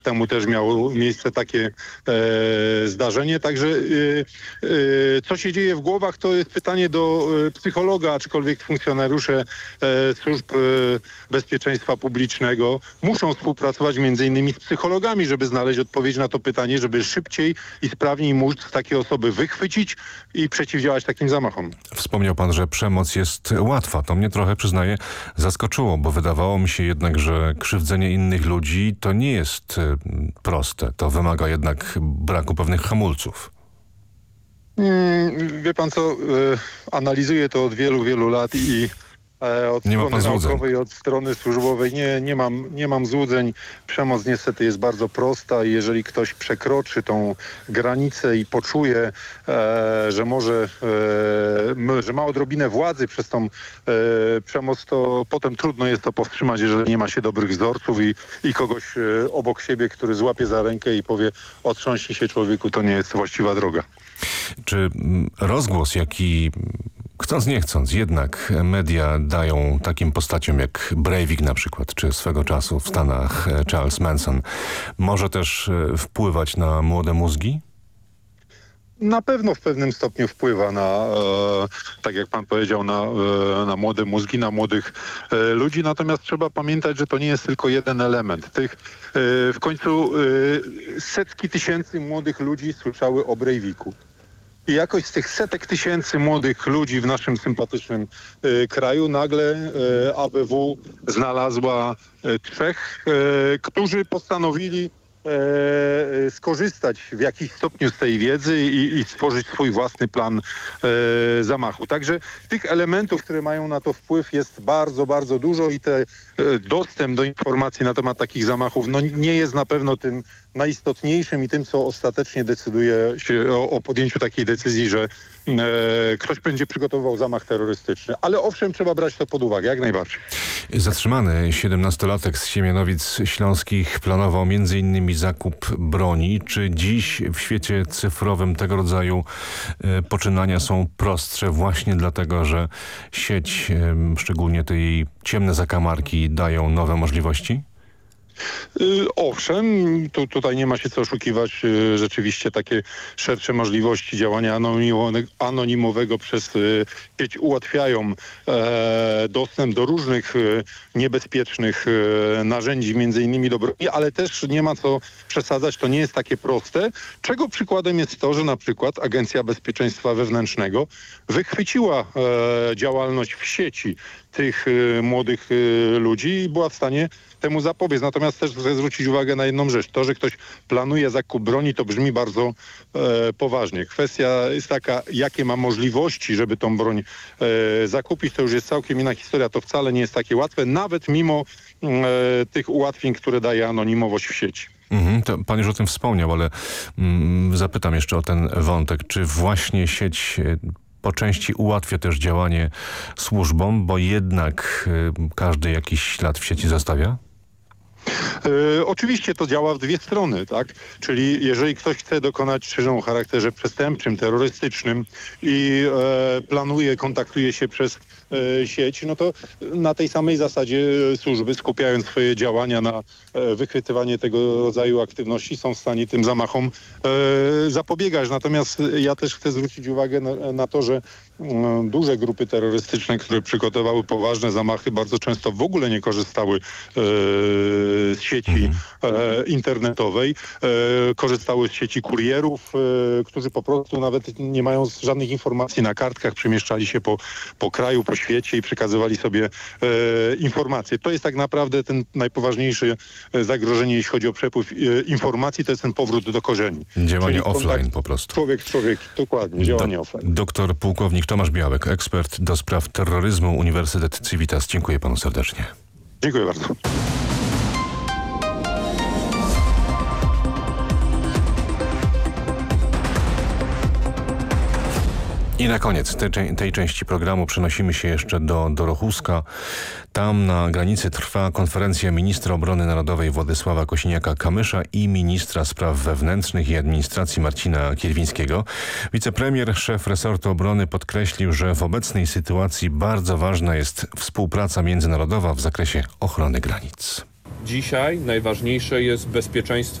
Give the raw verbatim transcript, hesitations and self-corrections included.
temu też miało miejsce takie e, zdarzenie. Także e, e, co się dzieje w głowach, to jest pytanie do e, psychologa, aczkolwiek funkcjonariusze e, służb e, bezpieczeństwa publicznego muszą współpracować między innymi z psychologami, żeby znaleźć odpowiedź na to pytanie, żeby szybciej i sprawniej móc takie osoby wychwycić i przeciwdziałać takim zamachom. Wspomniał pan, że przemoc jest łatwa. To mnie trochę, przyznaję, zaskoczyło, bo wydawało mi się jednak, że krzywdzenie innych ludzi to nie jest proste. To wymaga jednak braku pewnych hamulców. Hmm, wie pan co, y, analizuję to od wielu, wielu lat i e, od nie ma strony pan naukowej, od strony służbowej nie, nie, mam, nie mam złudzeń. Przemoc niestety jest bardzo prosta i jeżeli ktoś przekroczy tą granicę i poczuje, e, że może, e, m, że ma odrobinę władzy przez tą e, przemoc, to potem trudno jest to powstrzymać, jeżeli nie ma się dobrych wzorców i, i kogoś e, obok siebie, który złapie za rękę i powie: otrząśnij się człowieku, to nie jest właściwa droga. Czy rozgłos, jaki chcąc nie chcąc, jednak media dają takim postaciom jak Breivik na przykład, czy swego czasu w Stanach Charles Manson, może też wpływać na młode mózgi? Na pewno w pewnym stopniu wpływa na, e, tak jak pan powiedział, na, e, na młode mózgi, na młodych e, ludzi. Natomiast trzeba pamiętać, że to nie jest tylko jeden element. Tych, e, w końcu e, setki tysięcy młodych ludzi słyszały o Breiviku. I jakoś z tych setek tysięcy młodych ludzi w naszym sympatycznym e, kraju nagle e, A B W znalazła e, trzech, e, którzy postanowili E, skorzystać w jakiś stopniu z tej wiedzy i, i stworzyć swój własny plan e, zamachu. Także tych elementów, które mają na to wpływ, jest bardzo, bardzo dużo i ten e, dostęp do informacji na temat takich zamachów no, nie jest na pewno tym najistotniejszym i tym, co ostatecznie decyduje się o, o podjęciu takiej decyzji, że e, ktoś będzie przygotowywał zamach terrorystyczny. Ale owszem, trzeba brać to pod uwagę, jak najbardziej. Zatrzymany siedemnastolatek z Siemianowic Śląskich planował między innymi zakup broni. Czy dziś w świecie cyfrowym tego rodzaju e, poczynania są prostsze właśnie dlatego, że sieć, e, szczególnie te jej ciemne zakamarki, dają nowe możliwości? Owszem, tu, tutaj nie ma się co oszukiwać. Rzeczywiście takie szersze możliwości działania anonimowego przez sieć ułatwiają e, dostęp do różnych e, niebezpiecznych e, narzędzi, między innymi do broni, ale też nie ma co przesadzać, to nie jest takie proste. Czego przykładem jest to, że na przykład Agencja Bezpieczeństwa Wewnętrznego wychwyciła e, działalność w sieci tych e, młodych e, ludzi i była w stanie temu zapobiec. Natomiast też chcę zwrócić uwagę na jedną rzecz. To, że ktoś planuje zakup broni, to brzmi bardzo e, poważnie. Kwestia jest taka, jakie ma możliwości, żeby tą broń e, zakupić. To już jest całkiem inna historia. To wcale nie jest takie łatwe, nawet mimo e, tych ułatwień, które daje anonimowość w sieci. Mhm, to pan już o tym wspomniał, ale mm, zapytam jeszcze o ten wątek. Czy właśnie sieć po części ułatwia też działanie służbom, bo jednak y, każdy jakiś ślad w sieci zostawia? E, oczywiście to działa w dwie strony, tak? Czyli jeżeli ktoś chce dokonać czynu o charakterze przestępczym, terrorystycznym i e, planuje, kontaktuje się przez e, sieć, no to na tej samej zasadzie służby, skupiając swoje działania na e, wychwytywanie tego rodzaju aktywności, są w stanie tym zamachom e, zapobiegać. Natomiast ja też chcę zwrócić uwagę na, na to, że m, duże grupy terrorystyczne, które przygotowały poważne zamachy, bardzo często w ogóle nie korzystały e, z sieci e, internetowej, e, korzystały z sieci kurierów, e, którzy po prostu nawet nie mają żadnych informacji na kartkach, przemieszczali się po, po kraju, po świecie i przekazywali sobie e, informacje. To jest tak naprawdę ten najpoważniejsze zagrożenie, jeśli chodzi o przepływ e, informacji, to jest ten powrót do korzeni. Działanie offline po prostu. Człowiek, człowiek, dokładnie, działanie do, offline. Doktor pułkownik Tomasz Białek, ekspert do spraw terroryzmu, Uniwersytet Civitas. Dziękuję panu serdecznie. Dziękuję bardzo. I na koniec tej, tej części programu przenosimy się jeszcze do, do Rochuska. Tam na granicy trwa konferencja ministra obrony narodowej Władysława Kosiniaka-Kamysza i ministra spraw wewnętrznych i administracji Marcina Kierwińskiego. Wicepremier, szef resortu obrony podkreślił, że w obecnej sytuacji bardzo ważna jest współpraca międzynarodowa w zakresie ochrony granic. Dzisiaj najważniejsze jest bezpieczeństwo